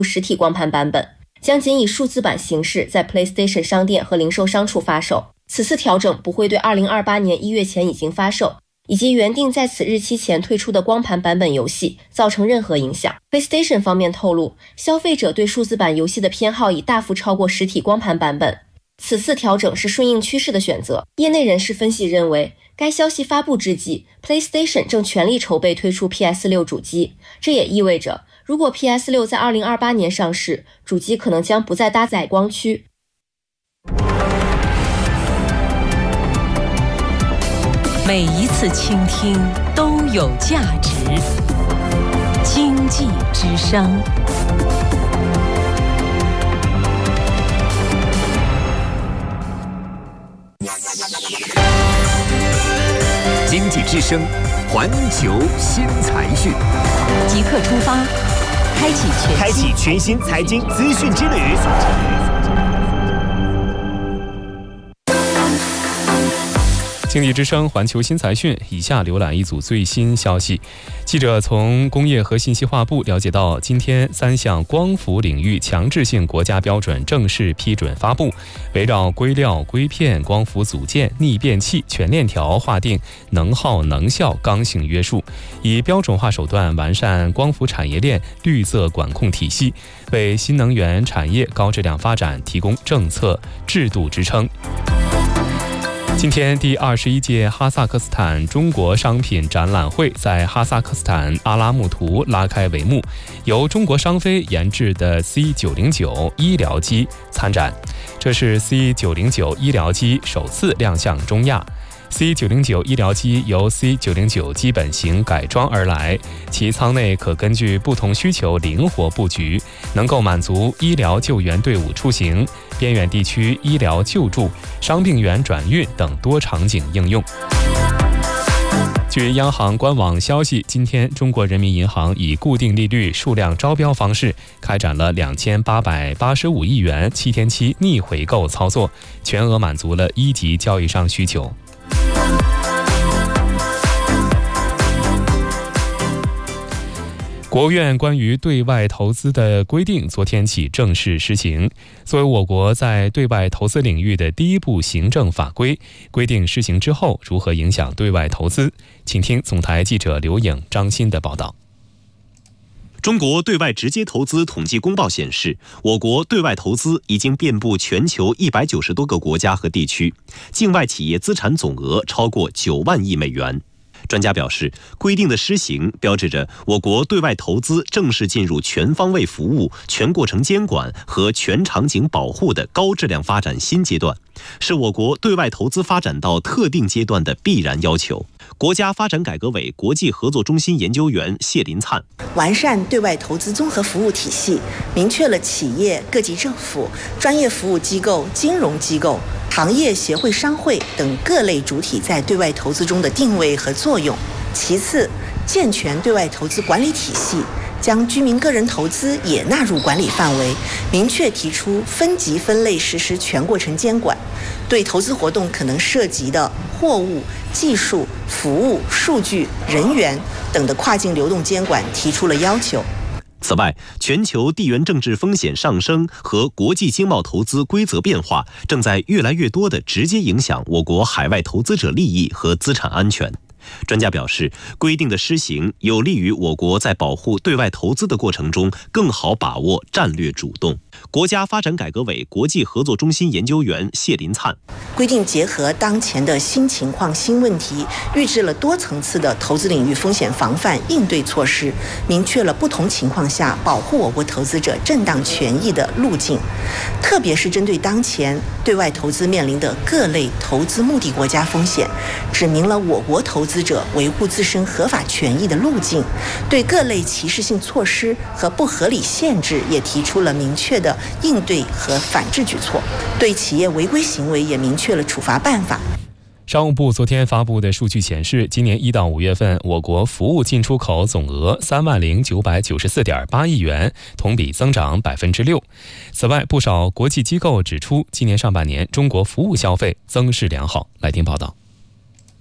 实体光盘版本，将仅以数字版形式在 PlayStation 商店和零售商处发售。此次调整不会对2028年1月前已经发售以及原定在此日期前推出的光盘版本游戏造成任何影响。PlayStation 方面透露，消费者对数字版游戏的偏好已大幅超过实体光盘版本。此次调整是顺应趋势的选择。业内人士分析认为，该消息发布之际 ，PlayStation 正全力筹备推出 PS6 主机，这也意味着，如果 PS6 在2028年上市，主机可能将不再搭载光驱。 每一次倾听都有价值。经济之声。 经济之声，环球新财讯， 即刻出发，开启全新财经资讯之旅。 经济之声环球新财讯，以下浏览一组最新消息。记者从工业和信息化部了解到，今天3项光伏领域强制性国家标准正式批准发布，围绕硅料、硅片、光伏组件、逆变器全链条划定能耗能效刚性约束，以标准化手段完善光伏产业链绿色管控体系，为新能源产业高质量发展提供政策制度支撑。今天，第21届哈萨克斯坦中国商品展览会在哈萨克斯坦阿拉木图拉开帷幕，由中国商飞研制的 C909 医疗机参展，这是 C909 医疗机首次亮相中亚。C909 医疗机由 C909 基本型改装而来，其舱内可根据不同需求灵活布局，能够满足医疗救援队伍出行、边远地区医疗救助、伤病员转运等多场景应用。据央行官网消息，今天中国人民银行以固定利率数量招标方式开展了2885亿元7天期逆回购操作，全额满足了一级交易商需求。国务院关于对外投资的规定昨天起正式施行。作为我国在对外投资领域的第一部行政法规，规定施行之后如何影响对外投资？请听总台记者刘颖、张欣的报道。 中国对外直接投资统计公报显示，我国对外投资已经遍布全球190多个国家和地区，境外企业资产总额超过9万亿美元。专家表示，规定的施行标志着我国对外投资正式进入全方位服务、全过程监管和全场景保护的高质量发展新阶段，是我国对外投资发展到特定阶段的必然要求。国家发展改革委国际合作中心研究员谢林灿： 完善对外投资综合服务体系，明确了企业、各级政府、专业服务机构、金融机构、行业协会、商会等各类主体在对外投资中的定位和作用。其次，健全对外投资管理体系，将居民个人投资也纳入管理范围，明确提出分级分类实施全过程监管，对投资活动可能涉及的货物、技术、服务、数据、人员等的跨境流动监管提出了要求。 此外，全球地缘政治风险上升和国际经贸投资规则变化正在越来越多地直接影响我国海外投资者利益和资产安全。专家表示，规定的施行有利于我国在保护对外投资的过程中更好把握战略主动。国家发展改革委国际合作中心研究员谢林灿： 规定结合当前的新情况、新问题，预制了多层次的投资领域风险防范应对措施，明确了不同情况下保护我国投资者正当权益的路径。特别是针对当前对外投资面临的各类投资目的国家风险，指明了我国投资者维护自身合法权益的路径，对各类歧视性措施和不合理限制也提出了明确的应对和反制举措，对企业违规行为也明确了处罚办法。 商务部昨天发布的数据显示，今年1到5月份，我国服务进出口总额30994.8亿元，同比增长6%。此外，不少国际机构指出，今年上半年中国服务消费增势良好。来听报道。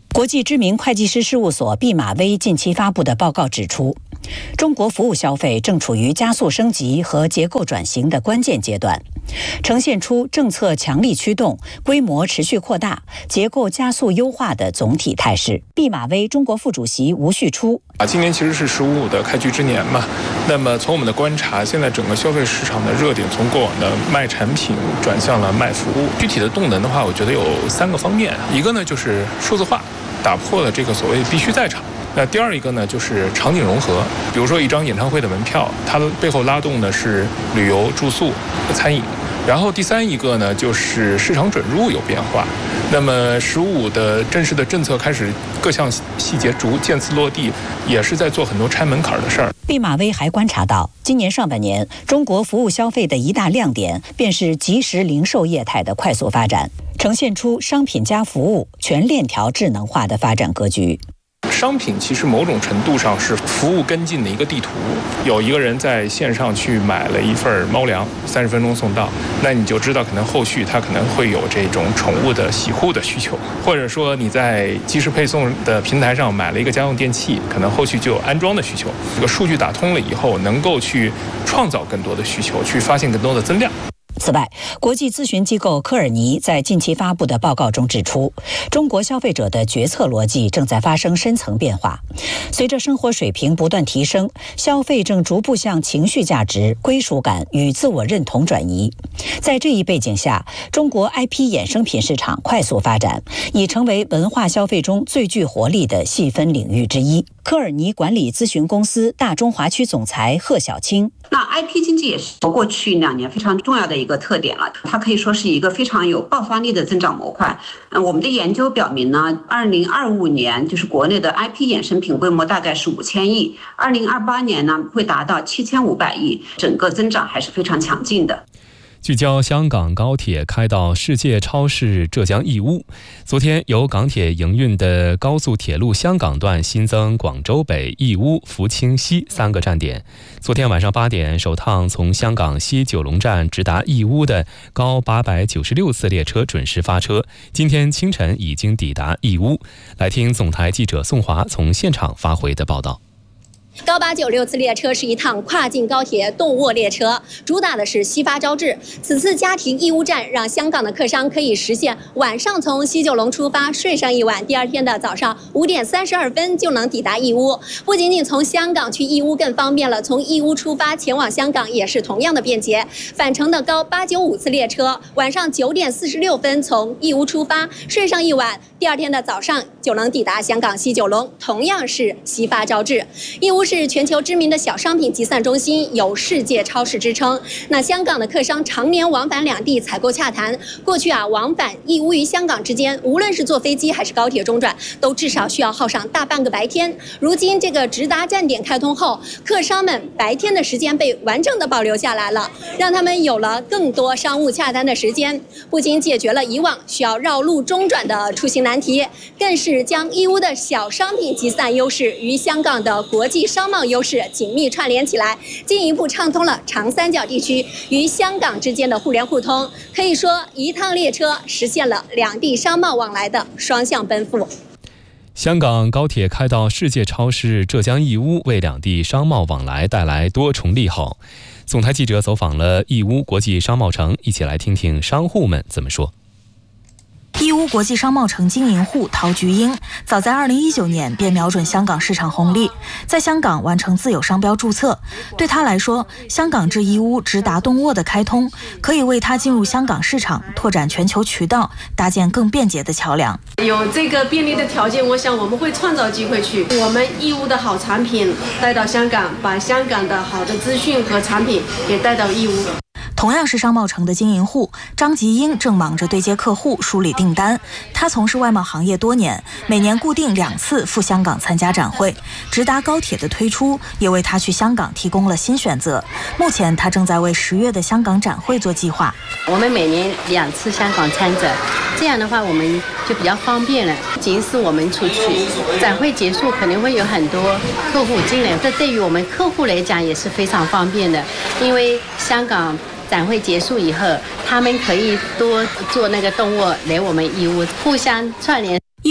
国际知名会计师事务所毕马威近期发布的报告指出，中国服务消费正处于加速升级和结构转型的关键阶段，呈现出政策强力驱动、规模持续扩大、结构加速优化的总体态势。毕马威中国副主席吴旭初： 今年其实是15的开局之年嘛，那么从我们的观察，现在整个消费市场的热点从过往的卖产品转向了卖服务。具体的动能的话，我觉得有3个方面，一个呢就是数字化，打破了这个所谓必须在场。那第二一个呢，就是场景融合，比如说一张演唱会的门票，它背后拉动的是旅游、住宿、餐饮。然后第三一个呢，就是市场准入有变化。那么15的正式的政策开始，各项细节逐渐次落地，也是在做很多拆门槛的事儿。 毕马威还观察到，今年上半年中国服务消费的一大亮点，便是即时零售业态的快速发展，呈现出商品加服务全链条智能化的发展格局。 商品其实某种程度上是服务跟进的一个地图。有一个人在线上去买了一份猫粮，30分钟送到，那你就知道可能后续他可能会有这种宠物的洗护的需求，或者说你在即时配送的平台上买了一个家用电器，可能后续就有安装的需求。这个数据打通了以后，能够去创造更多的需求，去发现更多的增量。 此外，国际咨询机构科尔尼在近期发布的报告中指出，中国消费者的决策逻辑正在发生深层变化。随着生活水平不断提升，消费正逐步向情绪价值、归属感与自我认同转移。在这一背景下，中国 IP 衍生品市场快速发展，已成为文化消费中最具活力的细分领域之一。科尔尼管理咨询公司大中华区总裁贺小青： 那 IP 经济也是过去2年非常重要的一个特点了，它可以说是一个非常有爆发力的增长模块。我们的研究表明呢，2025年就是国内的 IP 衍生品规模大概是5000亿，2028年呢会达到7500亿，整个增长还是非常强劲的。 聚焦香港高铁开到世界超市浙江义乌。昨天由港铁营运的高速铁路香港段新增广州北、义乌、福清西3个站点。昨天晚上8点，首趟从香港西九龙站直达义乌的高896次列车准时发车，今天清晨已经抵达义乌。来听总台记者宋华从现场发回的报道。 高896次列车是一趟跨境高铁动卧列车，主打的是西发招致。此次家庭义乌站让香港的客商可以实现晚上从西九龙出发，睡上一晚，第2天的早上5点32分就能抵达义乌。不仅仅从香港去义乌更方便了，从义乌出发前往香港也是同样的便捷。返程的高895次列车晚上9点46分从义乌出发，睡上一晚，第2天的早上就能抵达香港西九龙，同样是西发招致。义乌是全球知名的小商品集散中心，有世界超市之称。那香港的客商常年往返两地采购洽谈，过去往返义乌与香港之间，无论是坐飞机还是高铁中转，都至少需要耗上大半个白天。如今这个直达站点开通后，客商们白天的时间被完整的保留下来了，让他们有了更多商务洽谈的时间。不仅解决了以往需要绕路中转的出行难题，更是将义乌的小商品集散优势与香港的国际商贸优势紧密串联起来，进一步畅通了长三角地区与香港之间的互联互通。可以说，一趟列车实现了两地商贸往来的双向奔赴。 香港高铁开到世界超市浙江义乌，为两地商贸往来带来多重利好。总台记者走访了义乌国际商贸城，一起来听听商户们怎么说。 义乌国际商贸城经营户陶菊英，早在2019年便瞄准香港市场红利，在香港完成自有商标注册。对他来说，香港至义乌直达动卧的开通，可以为他进入香港市场、拓展全球渠道搭建更便捷的桥梁。 有这个便利的条件，我想我们会创造机会去我们义乌的好产品带到香港，把香港的好的资讯和产品也带到义乌。 同样是商贸城的经营户张吉英正忙着对接客户、梳理订单。他从事外贸行业多年，每年固定2次赴香港参加展会。直达高铁的推出也为他去香港提供了新选择。目前他正在为10月的香港展会做计划。 我们每年2次香港参展，这样的话我们就比较方便了。不仅是我们出去，展会结束可能会有很多客户进来，这对于我们客户来讲也是非常方便的，因为香港展会结束以后，他们可以多做那个动卧来我们义乌，互相串联。 义乌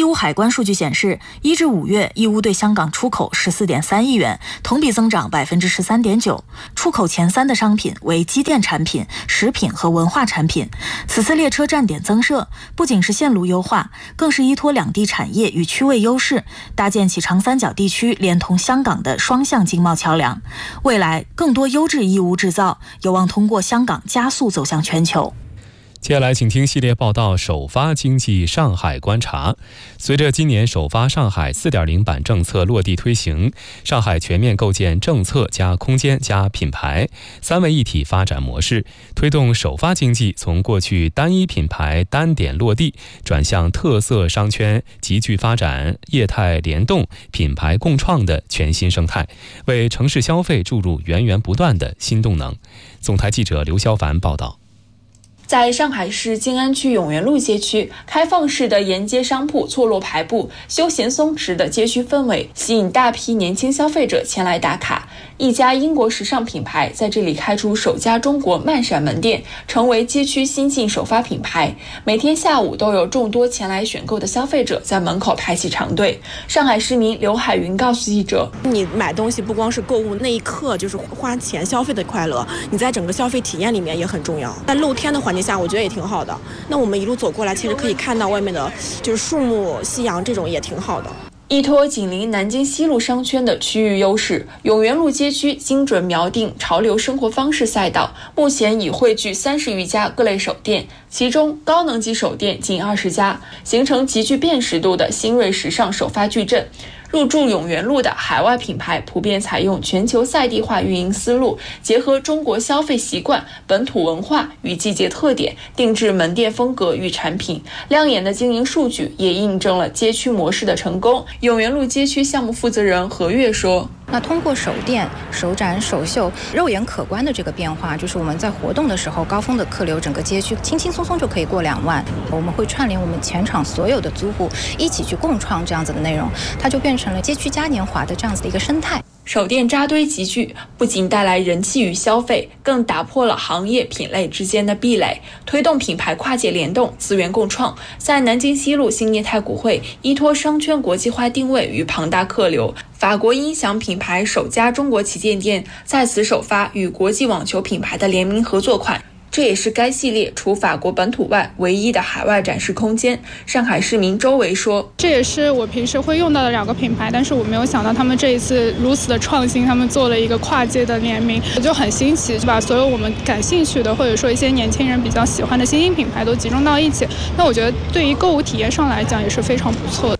乌海关数据显示，1至5月，义乌对香港出口14.3亿元，同比增长13.9%。出口前3的商品为机电产品、食品和文化产品。此次列车站点增设，不仅是线路优化，更是依托两地产业与区位优势，搭建起长三角地区连同香港的双向经贸桥梁。未来，更多优质义乌制造有望通过香港加速走向全球。 接下来请听系列报道首发经济上海观察。随着今年首发上海 4.0 版政策落地推行，上海全面构建政策加空间加品牌3位一体发展模式，推动首发经济从过去单一品牌单点落地转向特色商圈集聚发展、业态联动、品牌共创的全新生态，为城市消费注入源源不断的新动能。总台记者刘肖凡报道。 在上海市静安区永源路街区，开放式的沿街商铺错落排布，休闲松弛的街区氛围吸引大批年轻消费者前来打卡。一家英国时尚品牌在这里开出首家中国漫闪门店，成为街区新晋首发品牌。每天下午都有众多前来选购的消费者在门口排起长队。上海市民刘海云告诉记者：“ 你买东西不光是购物那一刻就是花钱消费的快乐，你在整个消费体验里面也很重要。在露天的环境下，我觉得也挺好的。那我们一路走过来，其实可以看到外面的就是树木、夕阳，这种也挺好的。” 依托紧邻南京西路商圈的区域优势，永源路街区精准瞄定潮流生活方式赛道，目前已汇聚30余家各类手店，其中高能级手店近20家，形成极具辨识度的新锐时尚首发矩阵。入驻永源路的海外品牌普遍采用全球在地化运营思路，结合中国消费习惯、本土文化与季节特点，定制门店风格与产品。亮眼的经营数据也印证了街区模式的成功。永源路街区项目负责人何月说：“ 那通过首店、首展、首秀，肉眼可观的这个变化，就是我们在活动的时候，高峰的客流，整个街区轻轻松松就可以过2万。我们会串联我们全场所有的租户一起去共创这样子的内容，它就变成了街区嘉年华的这样子的一个生态。” 首店扎堆集聚，不仅带来人气与消费，更打破了行业品类之间的壁垒，推动品牌跨界联动、资源共创。在南京西路新业态股会，依托商圈国际化定位与庞大客流，法国音响品牌首家中国旗舰店在此首发与国际网球品牌的联名合作款。这也是该系列除法国本土外唯一的海外展示空间。上海市民周维说：“ 这也是我平时会用到的2个品牌，但是我没有想到他们这一次如此的创新，他们做了一个跨界的联名，我就很新奇，把所有我们感兴趣的或者说一些年轻人比较喜欢的新兴品牌都集中到一起。那我觉得对于购物体验上来讲也是非常不错的。”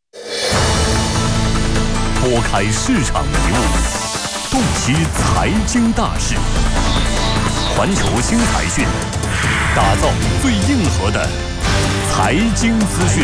拨开市场迷雾，洞悉财经大事。环球新财讯，打造最硬核的财经资讯。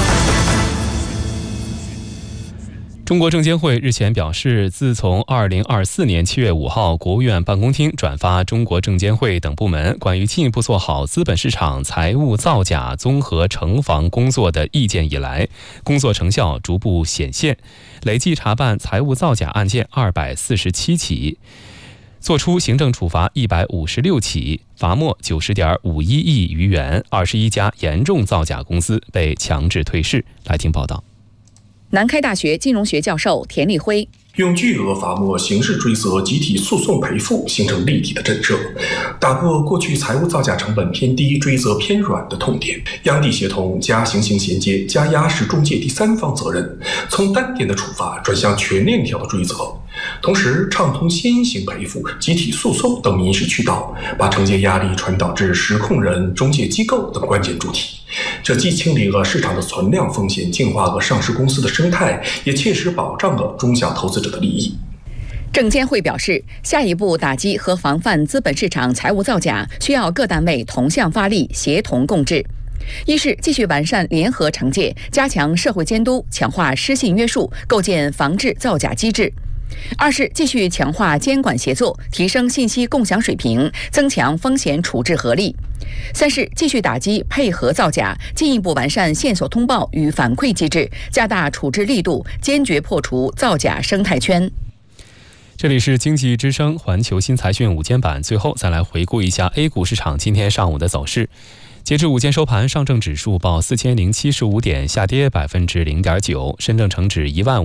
中国证监会日前表示，自从2024年7月5号国务院办公厅转发中国证监会等部门关于进一步做好资本市场财务造假综合惩防工作的意见以来，工作成效逐步显现，累计查办财务造假案件247起，作出行政处罚156起，罚没90.51亿余元，21家严重造假公司被强制退市。来听报道。 南开大学金融学教授田立辉用巨额罚没刑事追责集体诉讼赔付形成立体的震慑，打破过去财务造假成本偏低、追责偏软的痛点，央地协同加行刑衔接加压实中介第三方责任，从单点的处罚转向全链条的追责，同时畅通先行赔付、集体诉讼等民事渠道，把惩戒压力传导至实控人、中介机构等关键主体。这既清理了市场的存量风险，净化了上市公司的生态，也切实保障了中小投资者的利益。 证监会表示，下一步打击和防范资本市场财务造假，需要各单位同向发力，协同共治。一是继续完善联合惩戒，加强社会监督，强化失信约束，构建防治造假机制。二是继续强化监管协作，提升信息共享水平，增强风险处置合力。三是继续打击配合造假，进一步完善线索通报与反馈机制，加大处置力度，坚决破除造假生态圈。 这里是经济之声环球新财讯午间版，最后再来回顾一下 A 股市场今天上午的走势。 截至午间收盘，上证指数报4075点，下跌0.9%；深证成指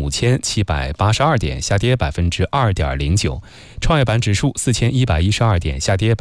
15782点，下跌2.09%；创业板指数4112点，下跌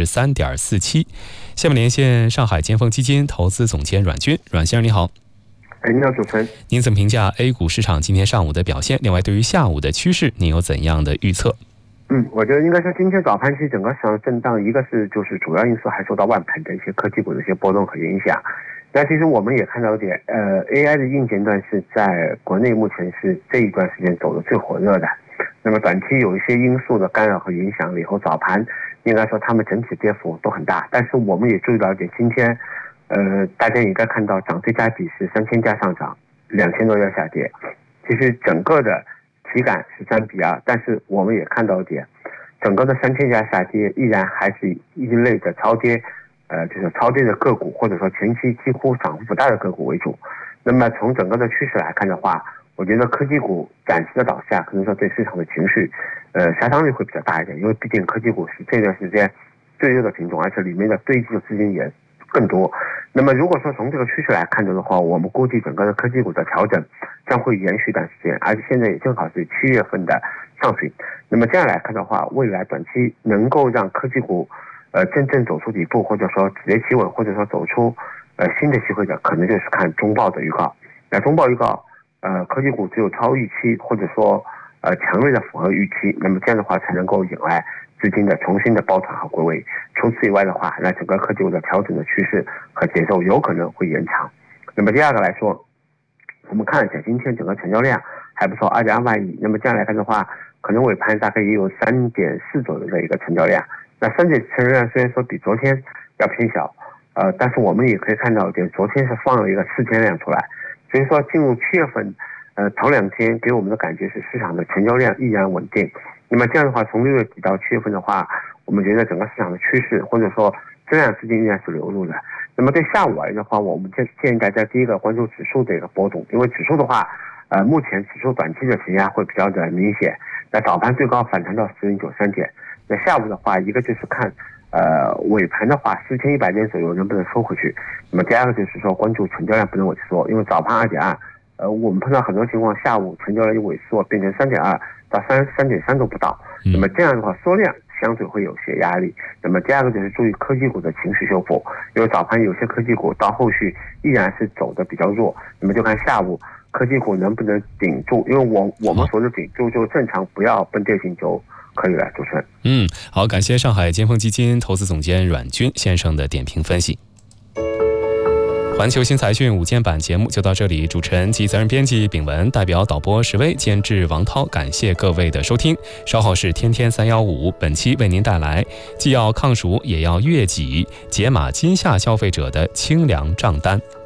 3.47%。下面连线上海尖峰基金投资总监阮军，阮先生你好。 你好，主持人。 您怎么评价 A 股市场今天上午的表现？另外，对于下午的趋势，您有怎样的预测？ 我觉得应该说今天早盘其实整个市场震荡，一个是就是主要因素还受到万盘的一些科技股的一些波动和影响。那其实我们也看到一点，AI 的硬件段是在国内目前是这一段时间走的最火热的。那么短期有一些因素的干扰和影响了以后，早盘应该说他们整体跌幅都很大。但是我们也注意到一点，今天大家应该看到涨最佳比是3000家上涨，2000多家下跌。其实整个的体感是3:2，但是我们也看到一点，整个的3000家下跌依然还是一类的超跌，就是超跌的个股或者说前期几乎涨幅不大的个股为主。那么从整个的趋势来看的话，我觉得科技股暂时的倒下，可能说对市场的情绪，杀伤力会比较大一点，因为毕竟科技股是这段时间最热的品种，而且里面的堆积的资金也更多。那么如果说从这个趋势来看的话，我们估计整个的科技股的调整将会延续一段时间，而且现在也正好是7月份的上旬。那么这样来看的话，未来短期能够让科技股真正走出底部，或者说止跌企稳，或者说走出新的机会的，可能就是看中报的预告。那中报预告科技股只有超预期，或者说强烈的符合预期，那么这样的话才能够引来资金的重新的抱团和归位。除此以外的话，那整个科技股的调整的趋势和节奏有可能会延长。那么第二个来说，我们看一下今天整个成交量还不错，2.2万亿。那么这样来看的话，可能尾盘大概也有3.4左右的一个成交量。那成交量虽然说比昨天要偏小，但是我们也可以看到，昨天是放了一个4000辆出来，所以说进入7月份，头2天给我们的感觉是市场的成交量依然稳定。那么这样的话，从6月底到7月份的话，我们觉得整个市场的趋势或者说增量资金依然是流入的。那么对下午而言的话，我们建议大家第一个关注指数的一个波动，因为指数的话，目前指数短期的承压会比较的明显。那早盘最高反弹到10.93点，那下午的话，一个就是看尾盘的话4100点左右能不能收回去。那么第二个就是说关注成交量不能萎缩，因为早盘2.2，我们碰到很多情况下午成交量萎缩变成3.2到3.3都不到，那么这样的话缩量相对会有些压力。那么第二个就是注意科技股的情绪修复，因为早盘有些科技股到后续依然是走的比较弱，那么就看下午科技股能不能顶住，因为我们说的顶住就正常不要崩跌性就可以了。主持人， 好，感谢上海尖峰基金投资总监阮军先生的点评分析。环球新财讯午间版节目就到这里，主持人及责任编辑炳文，代表导播石威，监制王涛，感谢各位的收听。稍后是天天315，本期为您带来既要抗暑也要悦己，解码今夏消费者的清凉账单。